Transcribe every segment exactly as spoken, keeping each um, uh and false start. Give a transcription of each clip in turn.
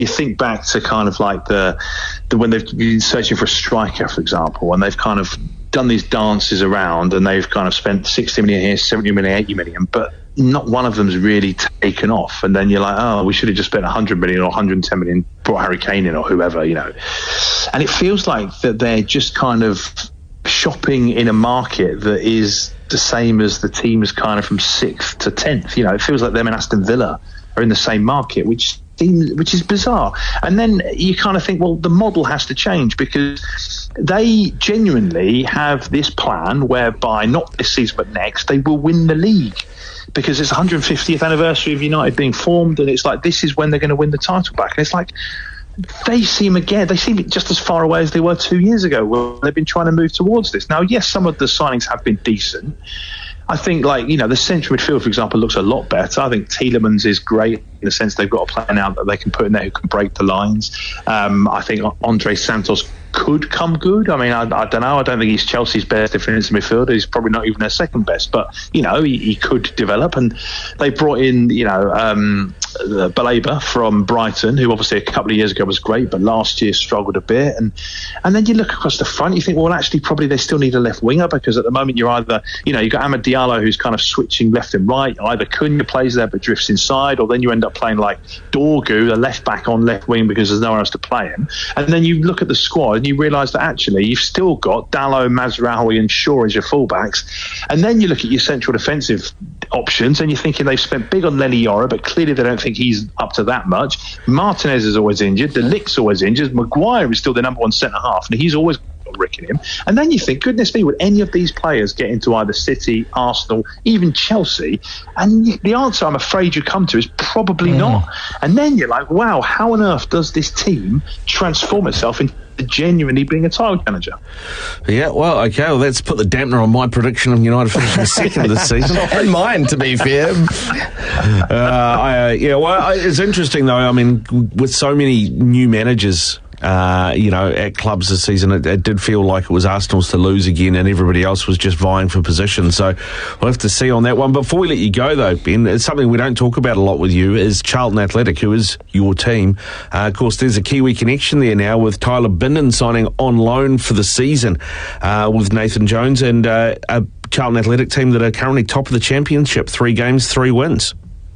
you think back to kind of like the, the when they've been searching for a striker, for example, and they've kind of done these dances around and they've kind of spent sixty million here, seventy million, eighty million, but not one of them's really taken off. And then you're like, oh, we should have just spent one hundred million or one hundred ten million, brought Harry Kane in or whoever, you know. And it feels like that they're just kind of shopping in a market that is the same as the teams kind of from sixth to tenth. You know, it feels like them and Aston Villa are in the same market, which seems, which is bizarre. And then you kind of think, well, the model has to change, because they genuinely have this plan whereby not this season but next they will win the league, because it's the one hundred fiftieth anniversary of United being formed, and it's like this is when they're going to win the title back. And it's like they seem again they seem just as far away as they were two years ago, where they've been trying to move towards this. Now, yes, some of the signings have been decent. I think, like, you know, the central midfield, for example, looks a lot better. I think Tielemans is great in the sense they've got a player now that they can put in there who can break the lines. Um, I think Andre Santos could come good. I mean, I, I don't know. I don't think he's Chelsea's best defensive midfielder. He's probably not even their second best, but, you know, he, he could develop. And they brought in, you know, um, Baleba from Brighton, who obviously a couple of years ago was great, but last year struggled a bit. And and then you look across the front, you think, well, actually, probably they still need a left winger, because at the moment you're either, you know, you've got Amad Diallo, who's kind of switching left and right. Either Cunha plays there but drifts inside, or then you end up playing like Dorgu, the left back on left wing, because there's nowhere else to play him. And then you look at the squad and you realise that actually you've still got Dalot, Mazraoui and Shaw as your fullbacks. And then you look at your central defensive options and you're thinking they've spent big on Lenny Yora, but clearly they don't think he's up to that much. Martinez is always injured. De Ligt's always injured. Maguire is still the number one centre-half, and he's always ricking him. And then you think, goodness me, would any of these players get into either City, Arsenal, even Chelsea? And the answer I'm afraid you come to is probably mm. not. And then you're like, wow, how on earth does this team transform itself into genuinely being a title challenger? Yeah, well, okay, well, let's put the dampener on my prediction of United finishing second this season. And mine, to be fair. uh, I, uh, yeah, well, I, it's interesting, though. I mean, with so many new managers, Uh, you know, at clubs this season, it, it did feel like it was Arsenal's to lose again, and everybody else was just vying for position. So we'll have to see on that one. Before we let you go, though, Ben, it's something we don't talk about a lot with you, is Charlton Athletic, who is your team. Uh, of course, there's a Kiwi connection there now, with Tyler Bindon signing on loan for the season uh, with Nathan Jones, and uh, a Charlton Athletic team that are currently top of the championship, three games, three wins.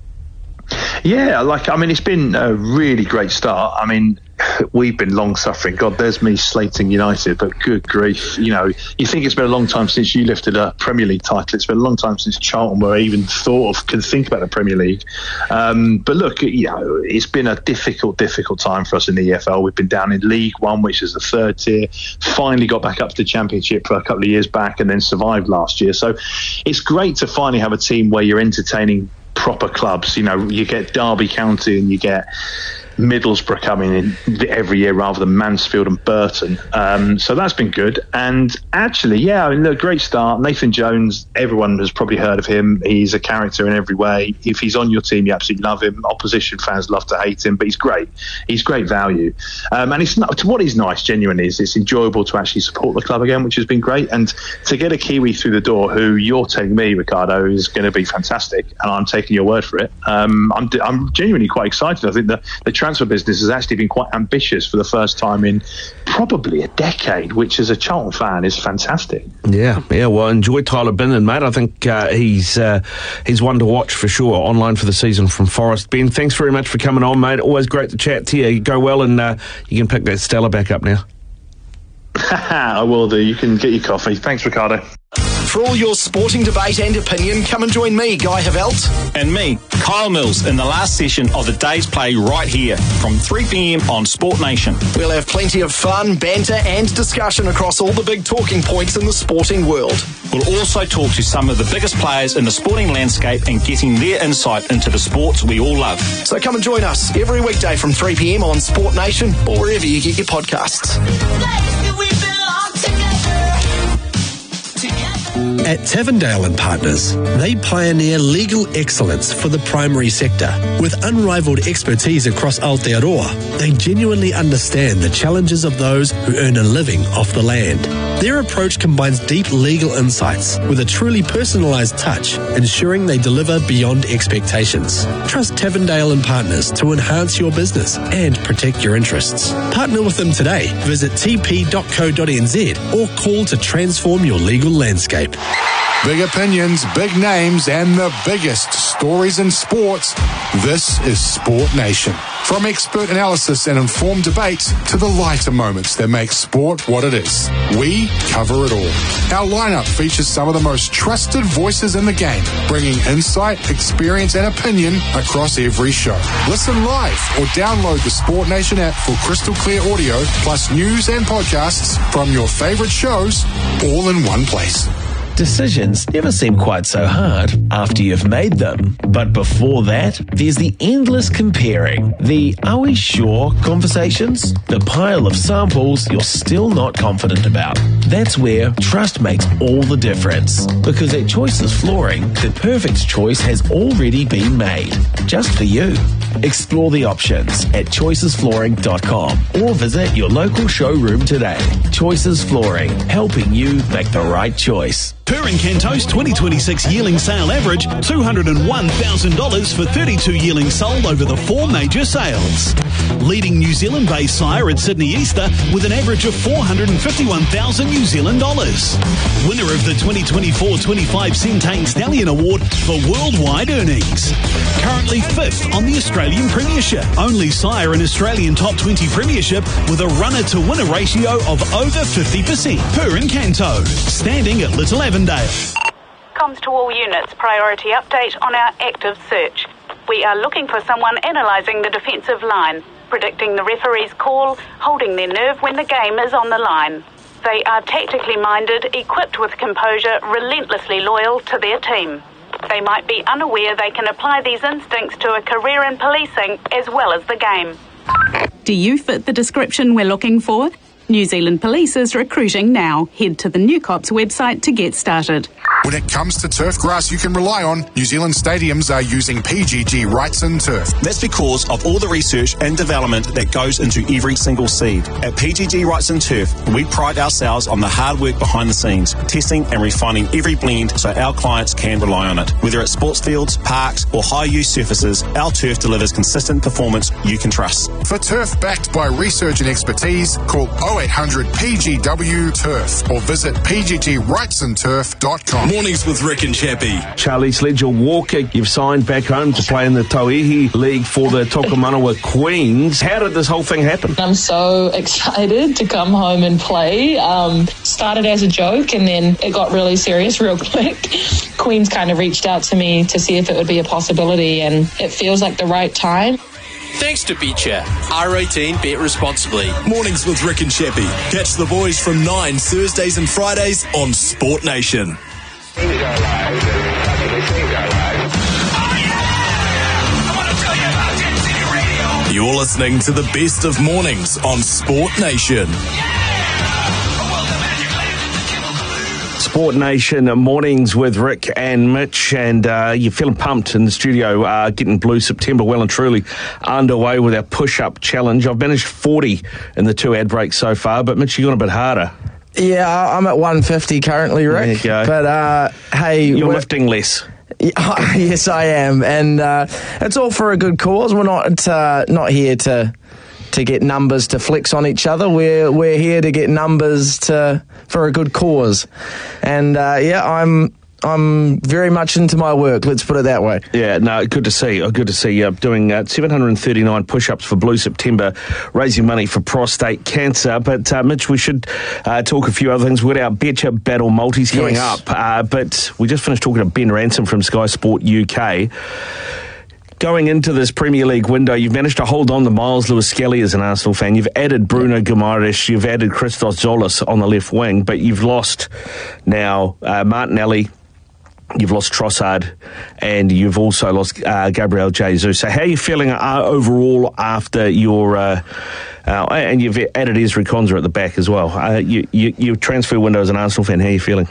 Yeah, like, I mean, it's been a really great start. I mean, we've been long suffering. God, there's me slating United, but good grief. You know, you think it's been a long time since you lifted a Premier League title. It's been a long time since Charlton were even thought of, can think about the Premier League. Um, but look, you know, it's been a difficult, difficult time for us in the E F L. We've been down in League One, which is the third tier, finally got back up to the Championship for a couple of years back, and then survived last year. So it's great to finally have a team where you're entertaining proper clubs. You know, you get Derby County and you get Middlesbrough coming in every year rather than Mansfield and Burton. Um, so that's been good. And actually, yeah, I mean, look, great start. Nathan Jones, everyone has probably heard of him. He's a character in every way. If he's on your team, you absolutely love him. Opposition fans love to hate him, but he's great. He's great value. Um, and it's not, what is nice, genuinely, is it's enjoyable to actually support the club again, which has been great. And to get a Kiwi through the door, who you're telling me, Ricardo, is going to be fantastic, and I'm taking your word for it. Um, I'm, I'm genuinely quite excited. I think the, the transfer business has actually been quite ambitious for the first time in probably a decade, which as a Charlton fan is fantastic. Yeah, yeah. Well, enjoy Tyler Bindon, mate. I think uh, he's uh, he's one to watch for sure. Online for the season from Forest. Ben, thanks very much for coming on, mate. Always great to chat to you. You go well, and uh, you can pick that Stella back up now. I will do. You can get your coffee. Thanks, Ricardo. For all your sporting debate and opinion, come and join me, Guy Havelt. And me, Kyle Mills, in the last session of the day's play right here from three p.m. on Sport Nation. We'll have plenty of fun, banter and discussion across all the big talking points in the sporting world. We'll also talk to some of the biggest players in the sporting landscape and getting their insight into the sports we all love. So come and join us every weekday from three p.m. on Sport Nation or wherever you get your podcasts. At Tavendale and Partners, they pioneer legal excellence for the primary sector. With unrivaled expertise across Aotearoa, they genuinely understand the challenges of those who earn a living off the land. Their approach combines deep legal insights with a truly personalised touch, ensuring they deliver beyond expectations. Trust Tavendale and Partners to enhance your business and protect your interests. Partner with them today. Visit t p dot co dot n z or call to transform your legal landscape. Big opinions, big names, and the biggest stories in sports. This is Sport Nation. From expert analysis and informed debates to the lighter moments that make sport what it is, we cover it all. Our lineup features some of the most trusted voices in the game, bringing insight, experience, and opinion across every show. Listen live or download the Sport Nation app for crystal clear audio, plus news and podcasts from your favorite shows, all in one place. Decisions never seem quite so hard after you've made them. But before that, there's the endless comparing. The "are we sure" conversations. The pile of samples you're still not confident about. That's where trust makes all the difference. Because at Choices Flooring, the perfect choice has already been made. Just for you. Explore the options at choices flooring dot com or visit your local showroom today. Choices Flooring, helping you make the right choice. Purin Canto's twenty twenty-six yearling sale average, two hundred one thousand dollars for thirty-two yearlings sold over the four major sales. Leading New Zealand-based sire at Sydney Easter with an average of four hundred fifty-one thousand New Zealand dollars. Winner of the twenty twenty-four twenty-five Centane Stallion Award for worldwide earnings. Currently fifth on the Australian Premiership. Only sire in Australian Top twenty Premiership with a runner-to-winner ratio of over fifty percent. Purin Canto, standing at Little Avondale. Comms to all units, priority update on our active search. We are looking for someone analysing the defensive line, predicting the referee's call, holding their nerve when the game is on the line. They are tactically minded, equipped with composure, relentlessly loyal to their team. They might be unaware they can apply these instincts to a career in policing as well as the game. Do you fit the description we're looking for? New Zealand Police is recruiting now. Head to the New Cops website to get started. When it comes to turf grass you can rely on, New Zealand stadiums are using P G G Wrightson Turf. That's because of all the research and development that goes into every single seed. At P G G Wrightson Turf, we pride ourselves on the hard work behind the scenes, testing and refining every blend so our clients can rely on it. Whether it's sports fields, parks or high-use surfaces, our turf delivers consistent performance you can trust. For turf backed by research and expertise, call oh eight hundred P G W Turf or visit p g g wrightson turf dot com. Mornings with Rick and Chappie. Charlie Sledger-Walker, you've signed back home to play in the Tauihi League for the Tokomanawa Queens. How did this whole thing happen? I'm so excited to come home and play. Um, started as a joke and then it got really serious real quick. Queens kind of reached out to me to see if it would be a possibility, and it feels like the right time. Thanks to BetChat. R eighteen, bet responsibly. Mornings with Rick and Chappie. Catch the boys from nine Thursdays and Fridays on Sport Nation. You're listening to the best of mornings on Sport Nation. Sport Nation mornings with Rick and Mitch, and uh, you're feeling pumped in the studio, uh, getting Blue September well and truly underway with our push-up challenge. I've managed forty in the two ad breaks so far, but Mitch, you've gone a bit harder. Yeah, I'm at one fifty currently, Rick. There you go. But uh, hey, you're lifting less. Yes, I am, and uh, it's all for a good cause. We're not uh, not here to to get numbers to flex on each other. We're we're here to get numbers to for a good cause, and uh, yeah, I'm. I'm very much into my work, let's put it that way. Yeah, no, good to see. Good to see you doing uh, seven hundred thirty-nine push-ups for Blue September, raising money for prostate cancer. But, uh, Mitch, we should uh, talk a few other things. We've got our Betcha Battle multis coming Yes. up. Uh, but we just finished talking to Ben Ransom from Sky Sport U K. Going into this Premier League window, you've managed to hold on to Miles Lewis-Skelly as an Arsenal fan. You've added Bruno Guimaraes. You've added Christos Zolis on the left wing. But you've lost now uh, Martinelli. You've lost Trossard, and you've also lost uh, Gabriel Jesus. So how are you feeling uh, overall after your... Uh, uh, and you've added Ezri Konsa at the back as well. Uh, you, you, your transfer window as an Arsenal fan, how are you feeling?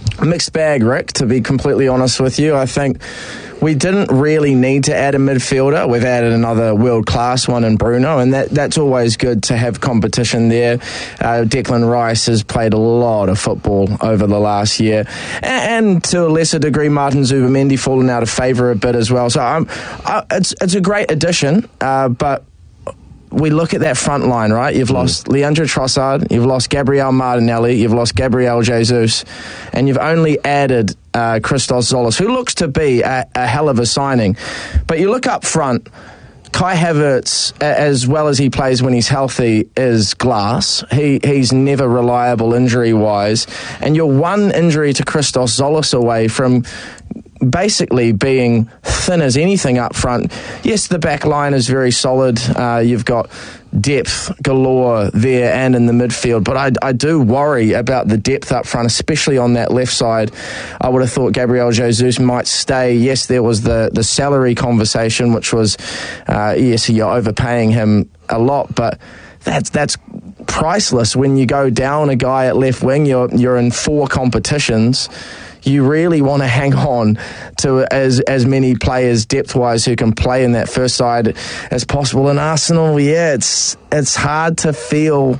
Mixed bag, Rick, to be completely honest with you. I think we didn't really need to add a midfielder. We've added another world-class one in Bruno, and that, that's always good to have competition there. Uh, Declan Rice has played a lot of football over the last year, and, and to a lesser degree, Martin Zubamendi fallen out of favour a bit as well. So um, I, it's, it's a great addition, uh, but we look at that front line, right? You've lost mm. Leandro Trossard, you've lost Gabriel Martinelli, you've lost Gabriel Jesus, and you've only added uh, Christos Zolis, who looks to be a, a hell of a signing. But you look up front, Kai Havertz, as well as he plays when he's healthy, is glass. He He's never reliable injury-wise. And you're one injury to Christos Zolis away from basically being thin as anything up front. Yes, the back line is very solid. Uh, you've got depth galore there and in the midfield, but I, I do worry about the depth up front, especially on that left side. I would have thought Gabriel Jesus might stay. Yes, there was the, the salary conversation, which was, uh, yes, you're overpaying him a lot, but that's that's priceless when you go down a guy at left wing. You're you're in four competitions. You really want to hang on to as as many players depth-wise who can play in that first side as possible. In Arsenal, yeah, it's it's hard to feel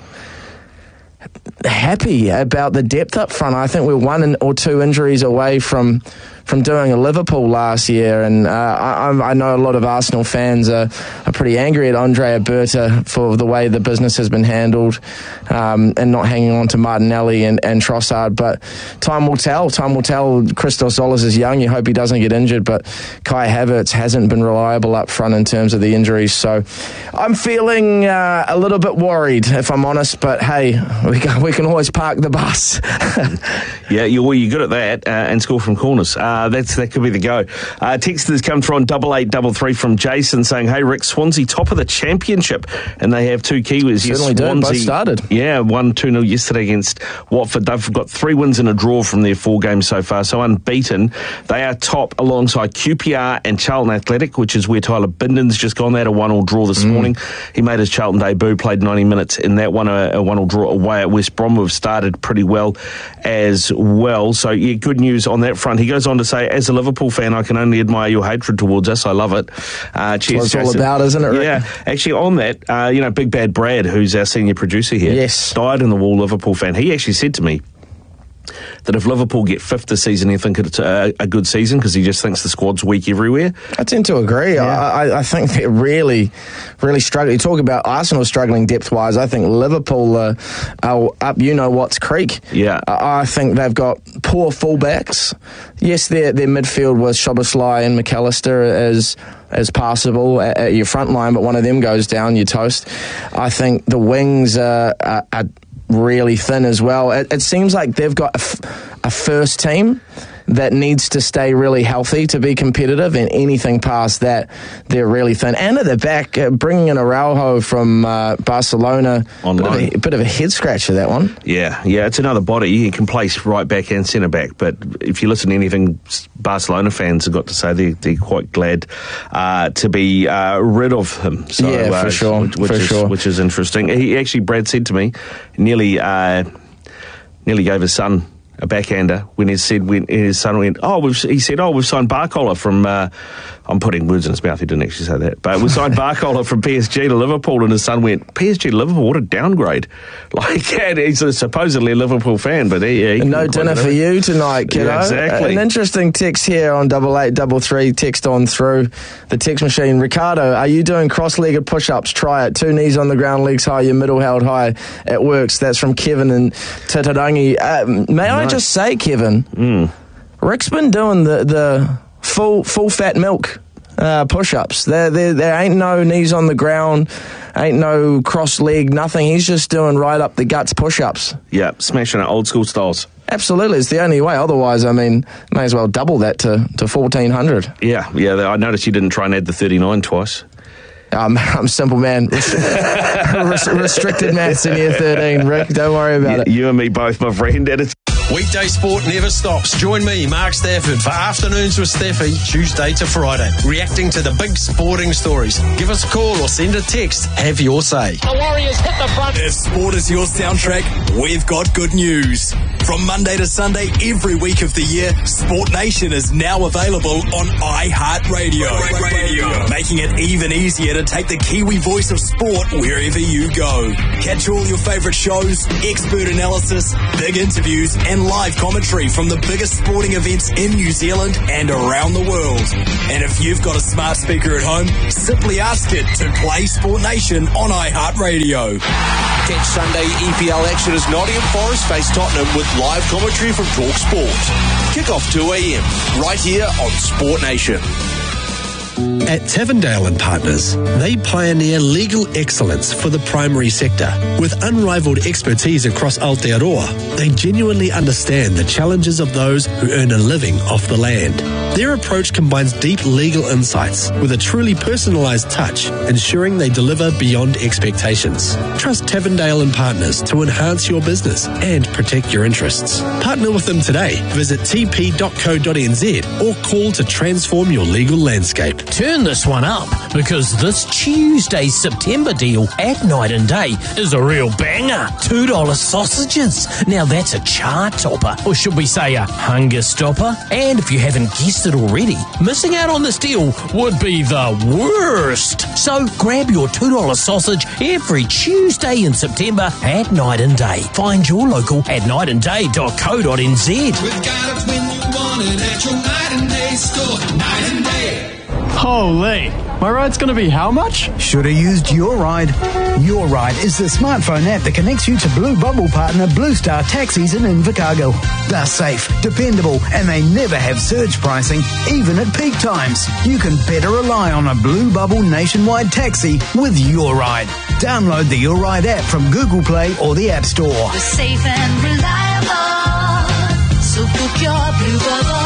happy about the depth up front. I think we're one or two injuries away from from doing a Liverpool last year, and uh, I, I know a lot of Arsenal fans are, are pretty angry at Andrea Berta for the way the business has been handled, um, and not hanging on to Martinelli and, and Trossard, but time will tell. Time will tell. Christos Zolis is young. You hope he doesn't get injured, but Kai Havertz hasn't been reliable up front in terms of the injuries, so I'm feeling uh, a little bit worried, if I'm honest, but hey, we can, we can always park the bus. Yeah, you're, well, you're good at that, uh, and score from corners. Uh, Uh, that's that could be the go. Uh, text has come through on double eight double three from Jason saying, "Hey Rick, Swansea top of the championship, and they have two Kiwis." Certainly yes, Swansea, both started. Yeah, one two nil yesterday against Watford. They've got three wins and a draw from their four games so far, so unbeaten. They are top alongside Q P R and Charlton Athletic, which is where Tyler Binden's just gone. They had a one all draw this mm. morning. He made his Charlton debut, played ninety minutes in that one, a, a one all draw away at West Brom. We've started pretty well as well. So yeah, good news on that front. He goes on to say, as a Liverpool fan, I can only admire your hatred towards us. I love it. Uh, cheers, That's what it's all about, isn't it, Rick? Yeah. Actually, on that, uh, you know, Big Bad Brad, who's our senior producer here, yes, died in the wall Liverpool fan. He actually said to me that if Liverpool get fifth this season, he think it's a, a good season because he just thinks the squad's weak everywhere. I tend to agree. Yeah. I, I think they're really, really struggling. You talk about Arsenal struggling depth-wise. I think Liverpool uh, are up you-know-what's creek. Yeah. I, I think they've got poor fullbacks. Yes, their their midfield with Szoboszlai and McAllister is as passable at, at your front line, but one of them goes down, you're toast. I think the wings are, are, are really thin as well. It, it seems like they've got a, f- a first team that needs to stay really healthy to be competitive, and anything past that, they're really thin. And at the back, uh, bringing in Araujo from uh, Barcelona, on bit of, a, a bit of a head scratcher, that one. Yeah, yeah, it's another body. He can play right back and centre back, but if you listen to anything Barcelona fans have got to say, they're, they're quite glad uh, to be uh, rid of him. So, yeah, for uh, sure, which, which for is, sure. Which is interesting. He actually, Brad said to me, nearly, uh, nearly gave his son a backhander when he said when his son went, oh, we've, he said, oh, we've signed Barcola from. Uh, I'm putting words in his mouth. He didn't actually say that, but we signed Barcola from P S G to Liverpool, and his son went, P S G to Liverpool, what a downgrade! Like, and he's a, supposedly a Liverpool fan, but he, he no dinner for you tonight, kiddo. Yeah, exactly. An interesting text here on double eight double three. Text on through the text machine. Ricardo, are you doing cross-legged push-ups? Try it. Two knees on the ground, legs high, your middle held high. It works. That's from Kevin and Tatarangi. Uh, may nice. I just say, Kevin, mm. Rick's been doing the the full full fat milk uh, push-ups. There, there, there ain't no knees on the ground, ain't no cross leg, nothing. He's just doing right up the guts push-ups. Yeah, smashing it, old school styles. Absolutely, it's the only way. Otherwise, I mean, may as well double that to, to fourteen hundred. Yeah, yeah. I noticed you didn't try and add the thirty-nine twice. Um, I'm a simple man. Restricted maths in year thirteen, Rick. Don't worry about you, it. You and me both, my friend. And it's Weekday sport never stops. Join me, Mark Stafford, for Afternoons with Staffy, Tuesday to Friday, reacting to the big sporting stories. Give us a call or send a text. Have your say. The Warriors hit the front. If sport is your soundtrack, we've got good news. From Monday to Sunday, every week of the year, Sport Nation is now available on iHeartRadio. Radio. Making it even easier to take the Kiwi voice of sport wherever you go. Catch all your favourite shows, expert analysis, big interviews, and live commentary from the biggest sporting events in New Zealand and around the world. And if you've got a smart speaker at home, simply ask it to play Sport Nation on iHeartRadio. Catch Sunday E P L action as Nottingham Forest face Tottenham with live commentary from Talk Sport. Kick off two a.m. right here on Sport Nation. At Tavendale and Partners, they pioneer legal excellence for the primary sector. With unrivaled expertise across Aotearoa, they genuinely understand the challenges of those who earn a living off the land. Their approach combines deep legal insights with a truly personalised touch, ensuring they deliver beyond expectations. Trust Tavendale and Partners to enhance your business and protect your interests. Partner with them today. Visit t p dot co dot n z or call to transform your legal landscape. Turn this one up, because this Tuesday's September deal at Night and Day is a real banger. two dollars sausages. Now that's a chart topper, or should we say a hunger stopper? And if you haven't guessed it already, missing out on this deal would be the worst. So grab your two dollars sausage every Tuesday in September at Night and Day. Find your local at night and day dot co dot n z. We've got it when you want it at your Night and Day store. Night and Day. Holy, my ride's going to be how much? Should have used Your Ride. Your Ride is the smartphone app that connects you to Blue Bubble partner Blue Star Taxis in Invercargill. They're safe, dependable, and they never have surge pricing, even at peak times. You can better rely on a Blue Bubble nationwide taxi with Your Ride. Download the Your Ride app from Google Play or the App Store. We're safe and reliable, so book your Blue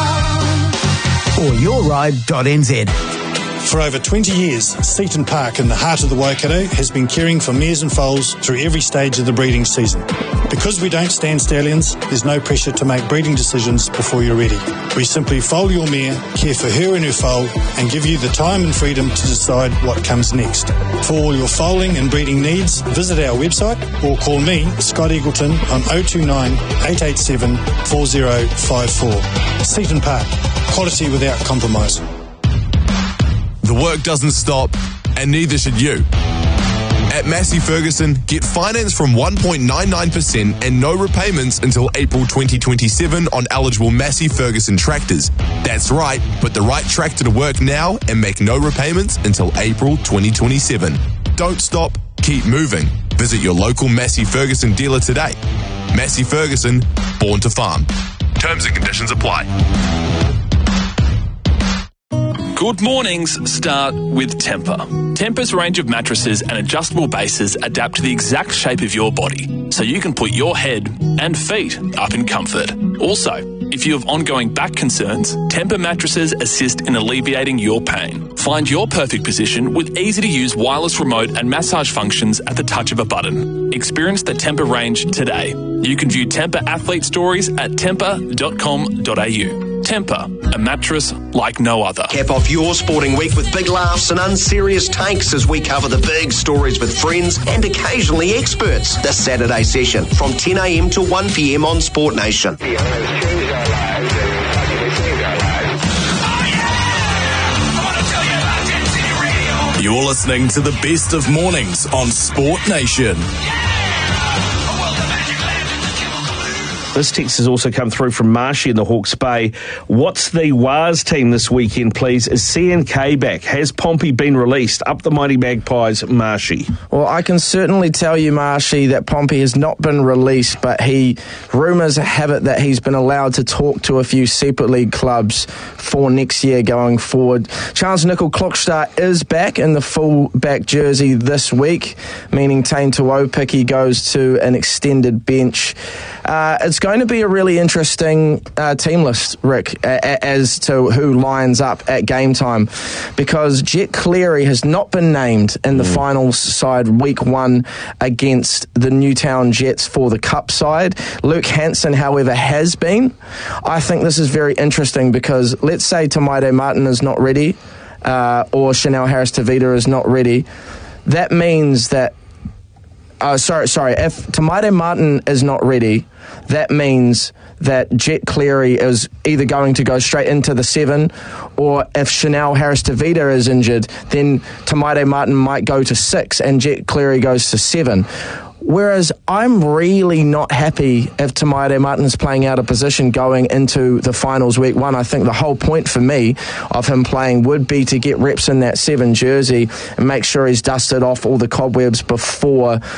Bubble. Or your ride dot n z. For over twenty years, Seaton Park in the heart of the Waikato has been caring for mares and foals through every stage of the breeding season. Because we don't stand stallions, there's no pressure to make breeding decisions before you're ready. We simply foal your mare, care for her and her foal, and give you the time and freedom to decide what comes next. For all your foaling and breeding needs, visit our website or call me, Scott Eagleton, on oh two nine, eight eight seven, four oh five four. Seaton Park, quality without compromise. The work doesn't stop, and neither should you. At Massey Ferguson, get finance from one point nine nine percent and no repayments until April twenty twenty-seven on eligible Massey Ferguson tractors. That's right, put the right tractor to work now and make no repayments until April twenty twenty-seven. Don't stop, keep moving. Visit your local Massey Ferguson dealer today. Massey Ferguson, born to farm. Terms and conditions apply. Good mornings start with Tempur. Tempur's range of mattresses and adjustable bases adapt to the exact shape of your body, so you can put your head and feet up in comfort. Also, if you have ongoing back concerns, Tempur mattresses assist in alleviating your pain. Find your perfect position with easy-to-use wireless remote and massage functions at the touch of a button. Experience the Tempur range today. You can view Tempur athlete stories at tempur dot com dot a u. Tempur, a mattress like no other. Cap off your sporting week with big laughs and unserious takes as we cover the big stories with friends and occasionally experts. This Saturday session from ten a.m. to one p.m. on Sport Nation. You're listening to the best of mornings on Sport Nation. This text has also come through from Marshy in the Hawke's Bay. What's the W A S team this weekend, please? Is C N K back? Has Pompey been released? Up the mighty Magpies, Marshy. Well, I can certainly tell you, Marshy, that Pompey has not been released, but he rumours have it that he's been allowed to talk to a few Super League clubs for next year going forward. Charles Nickel Klokstad is back in the full back jersey this week, meaning Tane Tuopiki goes to an extended bench. Uh, it's going to be a really interesting uh, team list, Rick, a- a- as to who lines up at game time, because Jet Cleary has not been named in the mm. finals side week one against the Newtown Jets for the Cup side. Luke Hansen, however, has been. I think this is very interesting because let's say Tamaide Martin is not ready uh, or Chanel Harris-Tavita is not ready. That means that uh, sorry, sorry, if Tamaire Martin is not ready, that means that Jet Cleary is either going to go straight into the seven, or if Chanel Harris-Tavita is injured, then Tamaire Martin might go to six and Jet Cleary goes to seven. Whereas I'm really not happy if Tamaire Martin is playing out of position going into the finals week one. I think the whole point for me of him playing would be to get reps in that seven jersey and make sure he's dusted off all the cobwebs before